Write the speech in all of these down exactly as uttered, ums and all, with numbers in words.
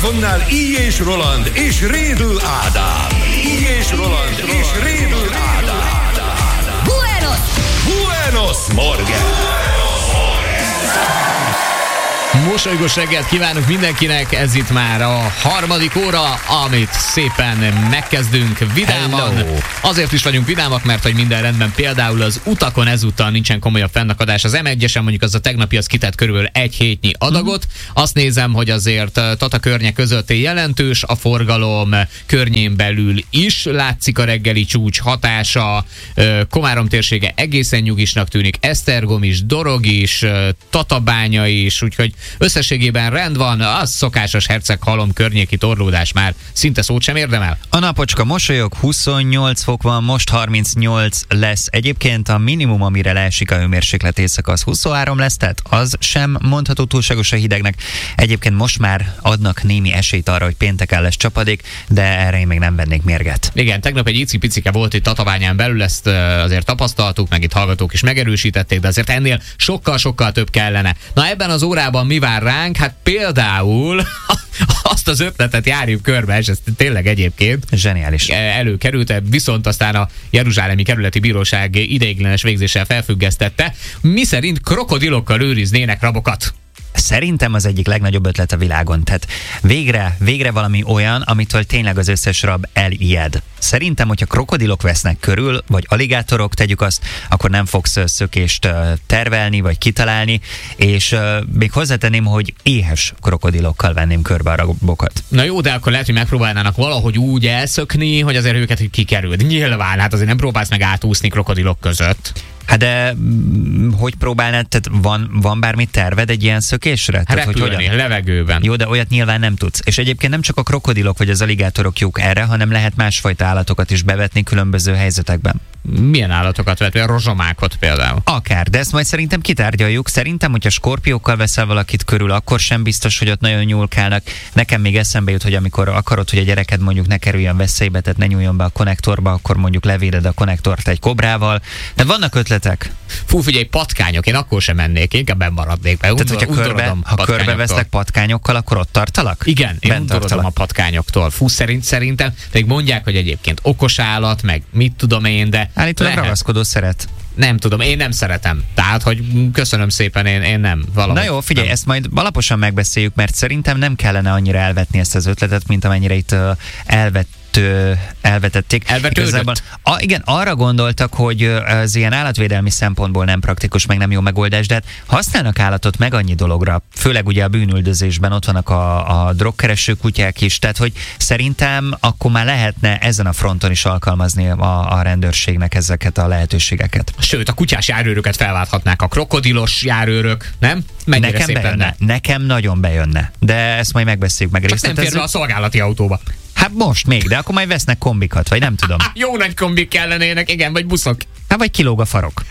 mikrofonnál Így és Roland és Rédl Ádám. Így és Roland és Rédl Ádám. Buenos! Buenos Morgen! Mosolygós reggelt kívánunk mindenkinek, ez itt már a harmadik óra, amit szépen megkezdünk vidáman. Hello. Azért is vagyunk vidámak, mert hogy minden rendben, például az utakon ezúttal nincsen komolyabb fennakadás. Az em egyesen mondjuk az a tegnapi az kitett körül egy hétnyi adagot. Azt nézem, hogy azért Tata környek között jelentős a forgalom, környén belül is látszik a reggeli csúcs hatása. Komárom térsége egészen nyugisnak tűnik, Esztergom is, Dorog is, Tatabánya is, úgyhogy összességében rend van, az szokásos Herceghalom környéki torlódás már szinte szót sem érdemel. A napocska mosolyog, huszonnyolc fok van, most harmincnyolc lesz. Egyébként a minimum, amire leesik a hőmérséklet éjszaka, az huszonhárom lesz, tehát az sem mondható túlságosan hidegnek. Egyébként most már adnak némi esélyt arra, hogy pénteken lesz csapadék, de erre én még nem vennék mérget. Igen, tegnap egy icipicike volt itt Tatabányán belül, ezt azért tapasztaltuk, meg itt hallgatók is megerősítették, de azért ennél sokkal-sokkal több kellene. Na ebben az órában mi vár ránk? Hát például azt az ötletet járjuk körbe, és ez tényleg egyébként zseniális előkerült, viszont aztán a Jeruzsálemi Kerületi Bíróság ideiglenes végzéssel felfüggesztette, miszerint krokodilokkal őriznének rabokat. Szerintem az egyik legnagyobb ötlet a világon. Tehát végre, végre valami olyan, amitől tényleg az összes rab elijed. Szerintem, hogyha krokodilok vesznek körül, vagy aligátorok, tegyük azt, akkor nem fogsz szökést tervelni, vagy kitalálni, és még hozzátenném, hogy éhes krokodilokkal venném körbe a rabokat. Na jó, de akkor lehet, hogy megpróbálnának valahogy úgy elszökni, hogy azért őket hogy kikerüld. Nyilván, hát azért nem próbálsz meg átúszni krokodilok között. Hát de hogy próbálnád, tehát van, van bármi terved egy ilyen szökésre? Hát repülni, hogy levegőben. Jó, de olyat nyilván nem tudsz. És egyébként nem csak a krokodilok vagy az aligátorok jók erre, hanem lehet másfajta állatokat is bevetni különböző helyzetekben. Milyen állatokat vet? A rozsomákot például. Akár, de ezt majd szerintem kitárgyaljuk. Szerintem, hogyha skorpiókkal veszel valakit körül, akkor sem biztos, hogy ott nagyon nyúlkálnak. Nekem még eszembe jut, hogy amikor akarod, hogy a gyereked mondjuk ne kerüljön veszélybe, tehát ne nyúljon be a konnektorba, akkor mondjuk levéded a konnektort egy kobrával. De vannak ötletek. Fú, figyelj, patkányok, én akkor sem mennék, inkább benn maradnék be. Tehát, hogyha körbe, ha körbe vesznek patkányokkal, akkor ott tartalak? Igen, én undorodom a patkányoktól. Fú, szerint szerintem, pedig mondják, hogy egyébként okos állat, meg mit tudom én, de állítólag ragaszkodó szeret. Nem tudom, én nem szeretem. Tehát, hogy köszönöm szépen, én, én nem. Valahogy Na jó, figyelj, nem. Ezt majd alaposan megbeszéljük, mert szerintem nem kellene annyira elvetni ezt az ötletet, mint amennyire itt uh, elvett elvetették. Igazából, a, igen, arra gondoltak, hogy az ilyen állatvédelmi szempontból nem praktikus, meg nem jó megoldás, de hát használnak állatot meg annyi dologra, főleg ugye a bűnüldözésben ott vannak a, a drogkereső kutyák is, tehát hogy szerintem akkor már lehetne ezen a fronton is alkalmazni a, a rendőrségnek ezeket a lehetőségeket. Sőt, a kutyás járőröket felválthatnák a krokodilos járőrök, nem? Mennyire nekem szép bejönne, lenne? Nekem nagyon bejönne, de ezt majd megbeszéljük, meg részletezzük. Csak nem fér be a szolgálati autóba. Hát most még, de akkor majd vesznek kombikat, vagy nem tudom. Jó nagy kombik kellenének, igen, vagy buszok. Hát vagy kilóg a farok.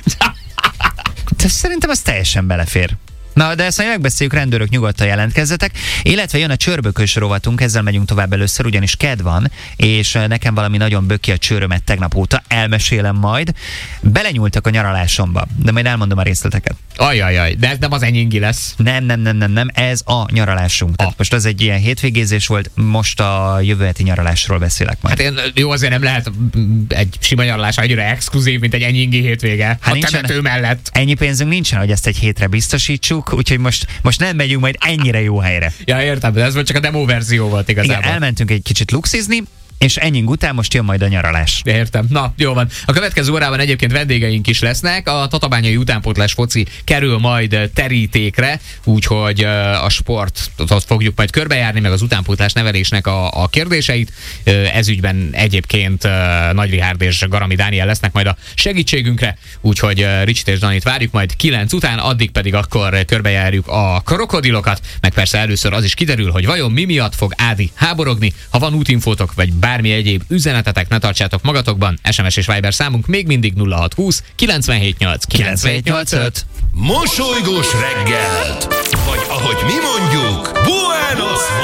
De szerintem az teljesen belefér. Na, de ezt majd megbeszéljük, rendőrök nyugodtan jelentkezzetek, illetve jön a csőrbökös rovatunk, ezzel megyünk tovább először, ugyanis kedd van, és nekem valami nagyon böki a csőrömet tegnap óta, elmesélem majd. Belenyúltak a nyaralásomba, de majd elmondom a részleteket. Ajajaj, de ez nem az enyingi lesz. Nem, nem, nem, nem, nem, ez a nyaralásunk. Tehát ah. most az egy ilyen hétvégézés volt, most a jövő heti nyaralásról beszélek majd. Hát én, jó, azért nem lehet egy sima nyaralás annyira exkluzív, mint egy enyingi hétvége. Hát a nincsen, temető mellett. Ennyi pénzünk nincsen, hogy ezt egy hétre biztosítsuk, úgyhogy most, most nem megyünk majd ennyire jó helyre. Ja, értem, de ez volt csak a demo verzió volt igazából. Igen, elmentünk egy kicsit luxizni, és ennyink után most jön majd a nyaralás. Értem. Na, jó van. A következő órában egyébként vendégeink is lesznek. A tatabányai utánpótlás foci kerül majd terítékre, úgyhogy a sportot fogjuk majd körbejárni, meg az utánpótlás nevelésnek a, a kérdéseit. Ezügyben egyébként Nagy Rihárd és Garami Dániel lesznek majd a segítségünkre, úgyhogy Ricsit és Danit várjuk majd kilenc után, addig pedig akkor körbejárjuk a krokodilokat, meg persze először az is kiderül, hogy vajon mi miatt fog Ádi háborogni. Ha van útinfótok, vagy bármi egyéb üzenetetek, ne tartsátok magatokban. es em es és Viber számunk még mindig nulla hat húsz kilencvenhét nyolc kilencvenhét nyolcvanöt. Mosolygós reggelt! Vagy ahogy mi mondjuk, Buenos